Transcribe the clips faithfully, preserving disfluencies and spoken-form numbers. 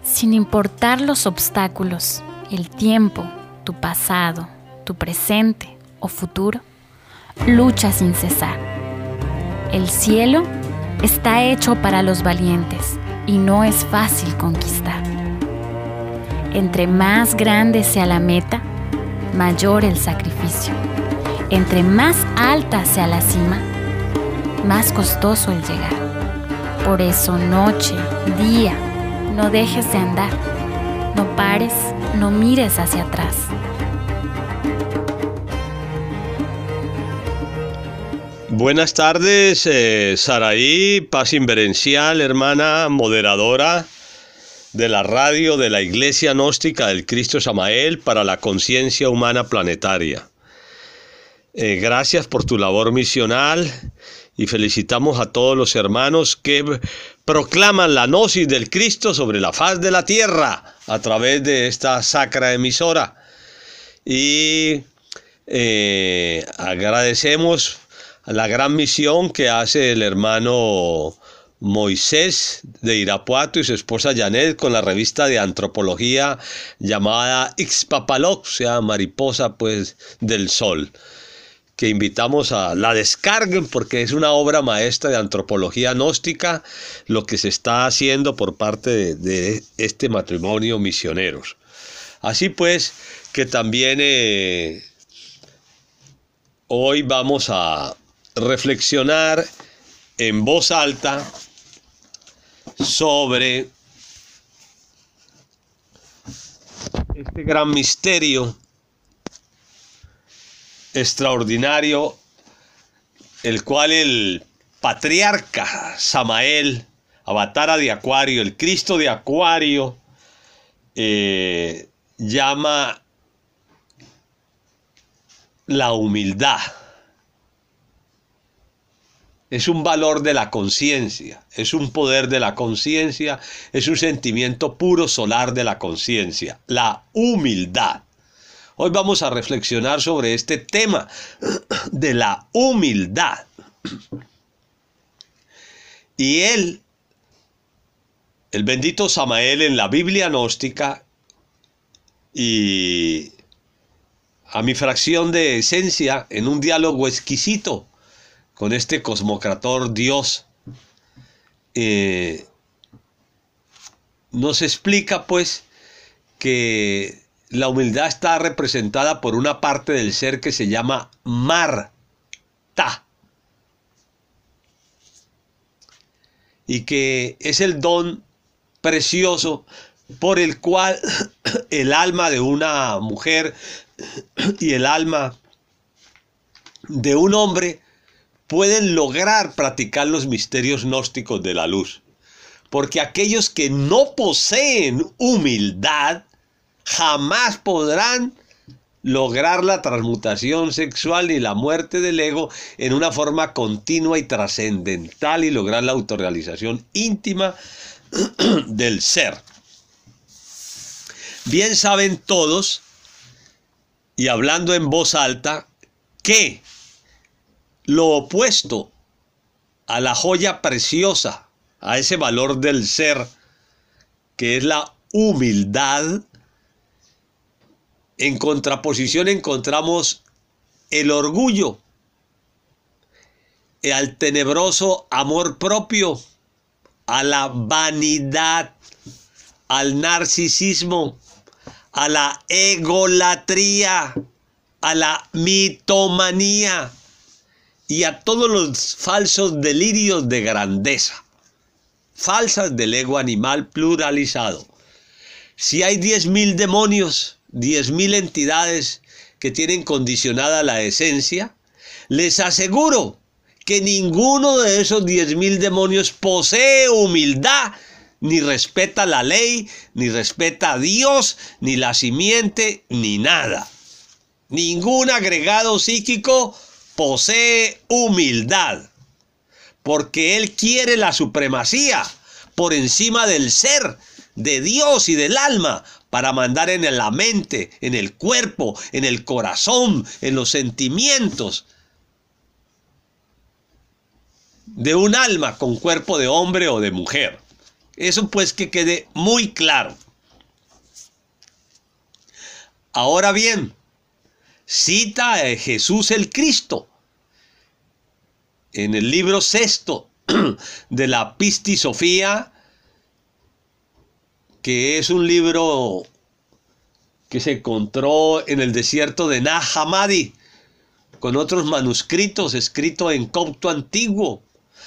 Sin importar los obstáculos, el tiempo, tu pasado, tu presente o futuro, lucha sin cesar. El cielo está hecho para los valientes y no es fácil conquistar. Entre más grande sea la meta, mayor el sacrificio. Entre más alta sea la cima, más costoso el llegar. Por eso, noche, día, no dejes de andar. No pares, no mires hacia atrás. Buenas tardes, eh, Saraí, paz inverencial, hermana moderadora de la radio de la Iglesia Gnóstica del Cristo Samael para la Conciencia Humana Planetaria. Eh, gracias por tu labor misional y felicitamos a todos los hermanos que proclaman la gnosis del Cristo sobre la faz de la tierra a través de esta sacra emisora. Y eh, agradecemos la gran misión que hace el hermano Moisés de Irapuato y su esposa Janet con la revista de antropología llamada Ixpapaloc, o sea, mariposa pues del sol, que invitamos a la descarguen porque es una obra maestra de antropología gnóstica lo que se está haciendo por parte de, de este matrimonio misioneros. Así pues que también eh, hoy vamos a reflexionar en voz alta sobre este gran misterio extraordinario, el cual el patriarca Samael, Avatara de Acuario, el Cristo de Acuario, eh, llama la humildad. Es un valor de la conciencia, es un poder de la conciencia, es un sentimiento puro solar de la conciencia, la humildad. Hoy vamos a reflexionar sobre este tema de la humildad. Y él, el bendito Samael en la Biblia gnóstica y a mi fracción de esencia en un diálogo exquisito con este cosmocrator Dios, eh, nos explica pues que la humildad está representada por una parte del ser que se llama Marta, y que es el don precioso por el cual el alma de una mujer y el alma de un hombre pueden lograr practicar los misterios gnósticos de la luz. Porque aquellos que no poseen humildad jamás podrán lograr la transmutación sexual ni la muerte del ego en una forma continua y trascendental y lograr la autorrealización íntima del ser. Bien saben todos, y hablando en voz alta, que lo opuesto a la joya preciosa, a ese valor del ser, que es la humildad, en contraposición encontramos el orgullo, al tenebroso amor propio, a la vanidad, al narcisismo, a la egolatría, a la mitomanía y a todos los falsos delirios de grandeza, falsas del ego animal pluralizado. Si hay diez mil demonios, diez mil entidades que tienen condicionada la esencia, les aseguro que ninguno de esos diez mil demonios posee humildad, ni respeta la ley, ni respeta a Dios, ni la simiente, ni nada. Ningún agregado psíquico posee humildad, porque él quiere la supremacía por encima del ser, de Dios y del alma, para mandar en la mente, en el cuerpo, en el corazón, en los sentimientos de un alma con cuerpo de hombre o de mujer. Eso pues que quede muy claro. Ahora bien, cita a Jesús el Cristo en el libro sexto de la Pistisofía, que es un libro que se encontró en el desierto de Nag Hammadi, con otros manuscritos escritos en copto antiguo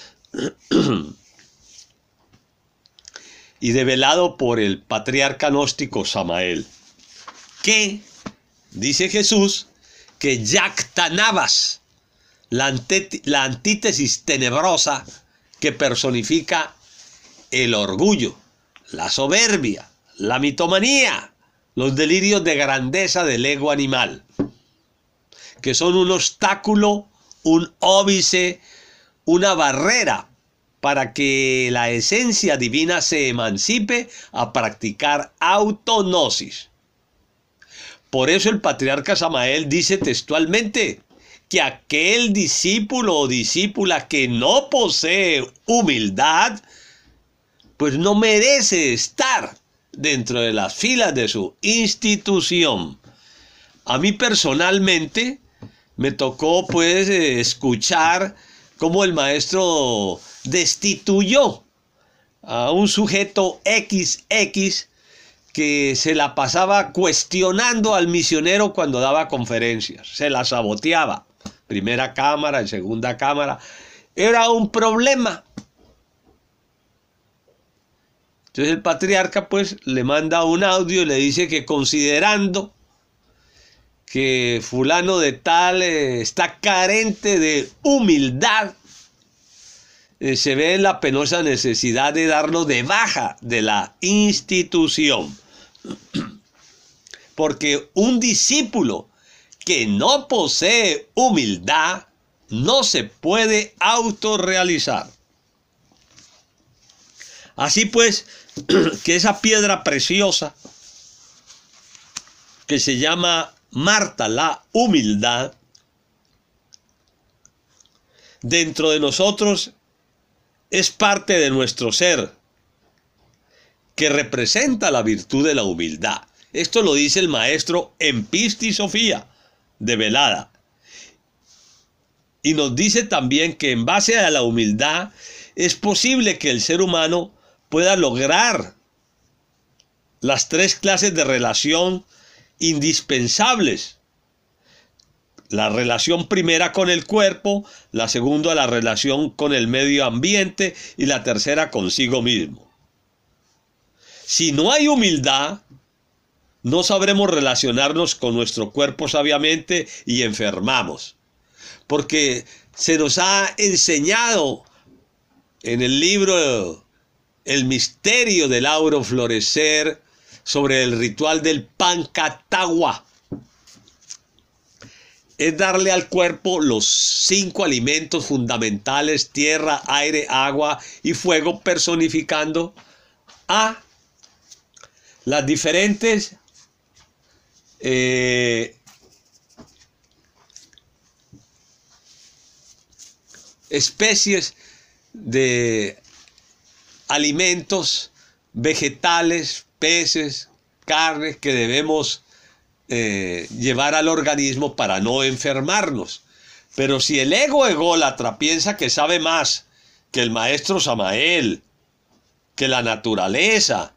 y develado por el patriarca gnóstico Samael, que dice Jesús que Yactanabas, la, la antítesis tenebrosa que personifica el orgullo, la soberbia, la mitomanía, los delirios de grandeza del ego animal, que son un obstáculo, un óbice, una barrera para que la esencia divina se emancipe a practicar autognosis. Por eso el patriarca Samael dice textualmente que aquel discípulo o discípula que no posee humildad, pues no merece estar dentro de las filas de su institución. A mí personalmente me tocó pues escuchar cómo el maestro destituyó a un sujeto equis equis que se la pasaba cuestionando al misionero cuando daba conferencias, se la saboteaba, primera cámara, en segunda cámara, era un problema. Entonces el patriarca pues le manda un audio y le dice que considerando que fulano de tal eh, está carente de humildad, eh, se ve en la penosa necesidad de darlo de baja de la institución. Porque un discípulo que no posee humildad no se puede autorrealizar. Así pues, que esa piedra preciosa que se llama Marta, la humildad, dentro de nosotros es parte de nuestro ser, que representa la virtud de la humildad. Esto lo dice el maestro en Pistisofía, develada. Y nos dice también que en base a la humildad es posible que el ser humano pueda lograr las tres clases de relación indispensables. La relación primera con el cuerpo, la segunda la relación con el medio ambiente y la tercera consigo mismo. Si no hay humildad, no sabremos relacionarnos con nuestro cuerpo sabiamente y enfermamos. Porque se nos ha enseñado en el libro El misterio del auro florecer sobre el ritual del Pancatagua. Es darle al cuerpo los cinco alimentos fundamentales: tierra, aire, agua y fuego, personificando a las diferentes eh, especies de alimentos vegetales, peces, carnes que debemos eh, llevar al organismo para no enfermarnos. Pero si el ego ególatra piensa que sabe más que el maestro Samael, que la naturaleza,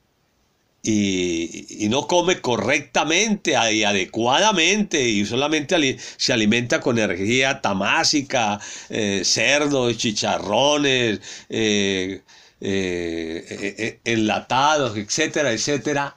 y, y no come correctamente y adecuadamente y solamente ali, se alimenta con energía tamásica, eh, cerdos, chicharrones, eh, eh, eh, enlatados, etcétera, etcétera,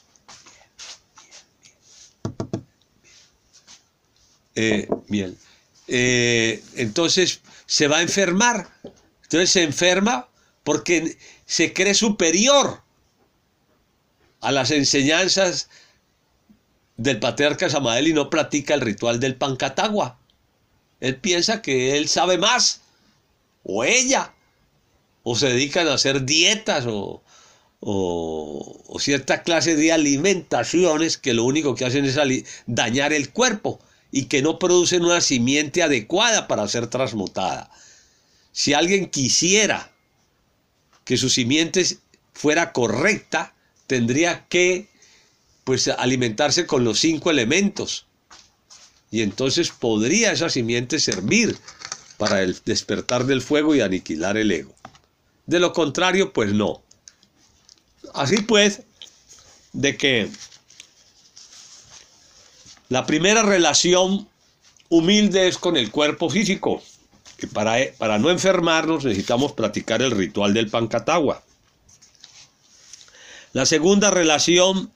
eh, miel, eh, entonces se va a enfermar. Entonces se enferma porque se cree superior a las enseñanzas del patriarca Samael y no practica el ritual del Pancatagua. Él piensa que él sabe más, o ella, o se dedican a hacer dietas o, o, o cierta clase de alimentaciones que lo único que hacen es dañar el cuerpo y que no producen una simiente adecuada para ser transmutada. Si alguien quisiera que su simiente fuera correcta, tendría que pues alimentarse con los cinco elementos. Y entonces podría esa simiente servir para el despertar del fuego y aniquilar el ego. De lo contrario, pues no. Así pues, de que la primera relación humilde es con el cuerpo físico. Que para, para no enfermarnos necesitamos practicar el ritual del Pancatagua. La segunda relación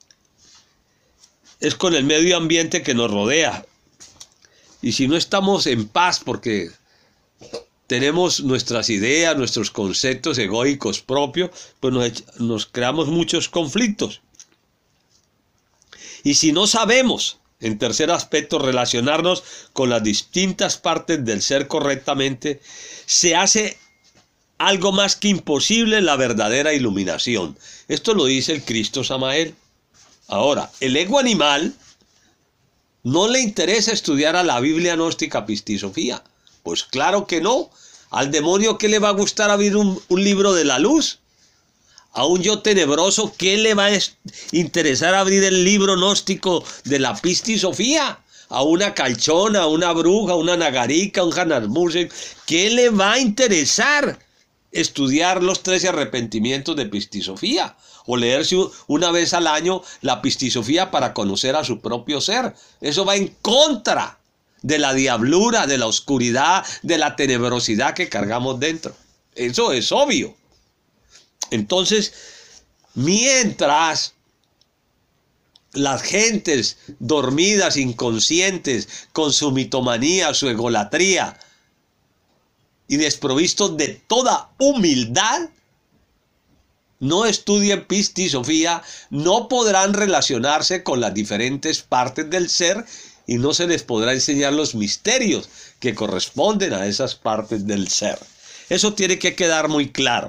es con el medio ambiente que nos rodea. Y si no estamos en paz porque tenemos nuestras ideas, nuestros conceptos egoicos propios, pues nos, nos creamos muchos conflictos. Y si no sabemos, en tercer aspecto, relacionarnos con las distintas partes del ser correctamente, se hace algo más que imposible la verdadera iluminación. Esto lo dice el Cristo Samael. Ahora, el ego animal no le interesa estudiar a la Biblia gnóstica Pistisofía. Pues claro que no. ¿Al demonio qué le va a gustar abrir un, un libro de la luz? A un yo tenebroso, ¿qué le va a interesar abrir el libro gnóstico de la Pistisofía? A una calchona, a una bruja, a una nagarica, a un Hanasmusen, ¿qué le va a interesar estudiar los trece arrepentimientos de Pistisofía? O leerse una vez al año la Pistisofía para conocer a su propio ser. Eso va en contra de la diablura, de la oscuridad, de la tenebrosidad que cargamos dentro. Eso es obvio. Entonces, mientras las gentes dormidas, inconscientes, con su mitomanía, su egolatría y desprovistos de toda humildad, no estudien Pistisofía, no podrán relacionarse con las diferentes partes del ser y no se les podrá enseñar los misterios que corresponden a esas partes del ser. Eso tiene que quedar muy claro.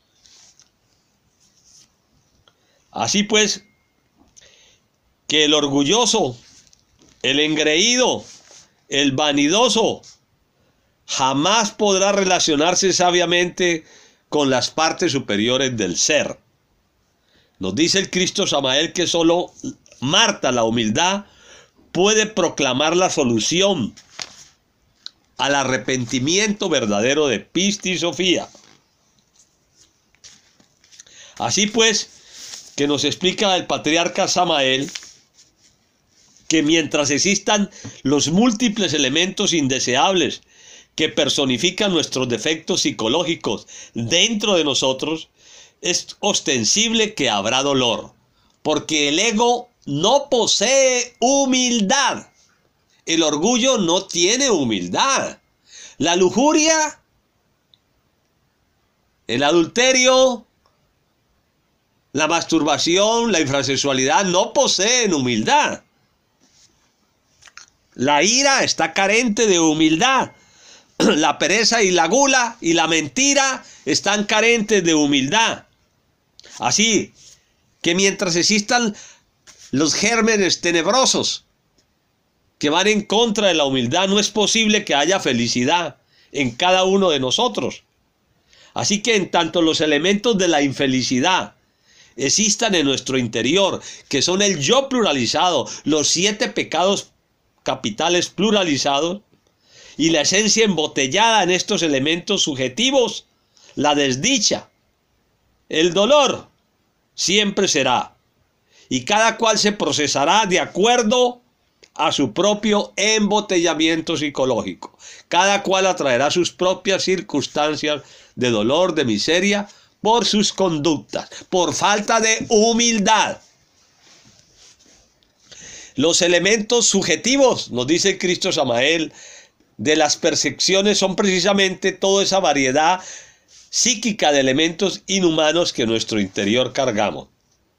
Así pues, que el orgulloso, el engreído, el vanidoso, jamás podrá relacionarse sabiamente con las partes superiores del ser. Nos dice el Cristo Samael que solo Marta, la humildad, puede proclamar la solución al arrepentimiento verdadero de Pistisofía. Así pues, que nos explica el patriarca Samael que mientras existan los múltiples elementos indeseables que personifican nuestros defectos psicológicos dentro de nosotros, es ostensible que habrá dolor, porque el ego no posee humildad. El orgullo no tiene humildad. La lujuria, el adulterio, la masturbación, la infrasexualidad no poseen humildad. La ira está carente de humildad. La pereza y la gula y la mentira están carentes de humildad. Así que mientras existan los gérmenes tenebrosos que van en contra de la humildad, no es posible que haya felicidad en cada uno de nosotros. Así que en tanto los elementos de la infelicidad existan en nuestro interior, que son el yo pluralizado, los siete pecados capitales pluralizados, y la esencia embotellada en estos elementos subjetivos, la desdicha, el dolor, siempre será. Y cada cual se procesará de acuerdo a su propio embotellamiento psicológico. Cada cual atraerá sus propias circunstancias de dolor, de miseria, por sus conductas, por falta de humildad. Los elementos subjetivos, nos dice el Cristo Samael, de las percepciones son precisamente toda esa variedad psíquica de elementos inhumanos que en nuestro interior cargamos.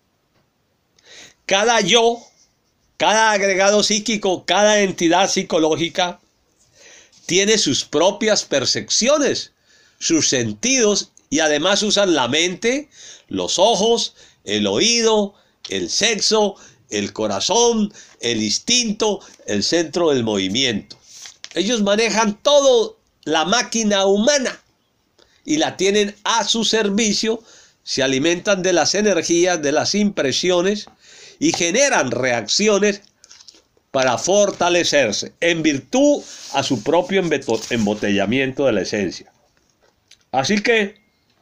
Cada yo, cada agregado psíquico, cada entidad psicológica tiene sus propias percepciones, sus sentidos, y además usan la mente, los ojos, el oído, el sexo, el corazón, el instinto, el centro del movimiento. Ellos manejan toda la máquina humana y la tienen a su servicio se alimentan de las energías, de las impresiones y generan reacciones para fortalecerse en virtud a su propio embotellamiento de la esencia. Así que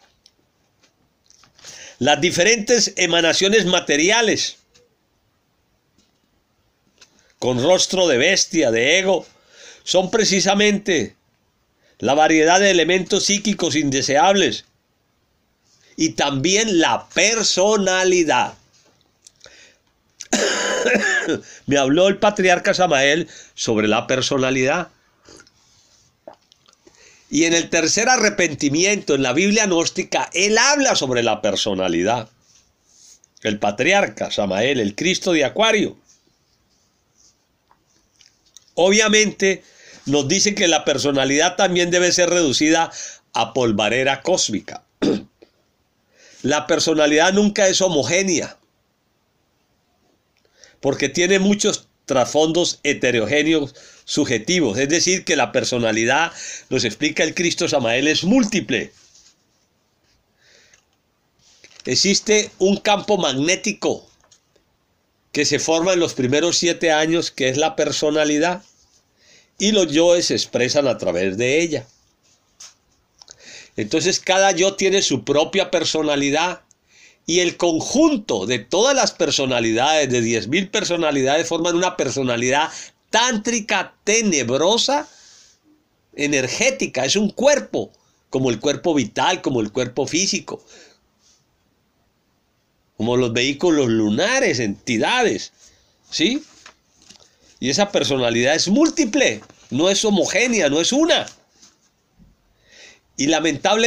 las diferentes emanaciones materiales con rostro de bestia, de ego, son precisamente la variedad de elementos psíquicos indeseables y también la personalidad. Me habló el patriarca Samael sobre la personalidad. Y en el tercer arrepentimiento, en la Biblia gnóstica, él habla sobre la personalidad. El patriarca Samael, el Cristo de Acuario. Obviamente nos dice que la personalidad también debe ser reducida a polvareda cósmica. La personalidad nunca es homogénea, porque tiene muchos trasfondos heterogéneos subjetivos. Es decir, que la personalidad, nos explica el Cristo Samael, es múltiple. Existe un campo magnético que se forma en los primeros siete años, que es la personalidad, y los yoes se expresan a través de ella. Entonces cada yo tiene su propia personalidad, y el conjunto de todas las personalidades, de diez mil personalidades, forman una personalidad tántrica, tenebrosa, energética. Es un cuerpo, como el cuerpo vital, como el cuerpo físico, como los vehículos lunares, entidades, ¿sí? Y esa personalidad es múltiple, no es homogénea, no es una. Y lamentablemente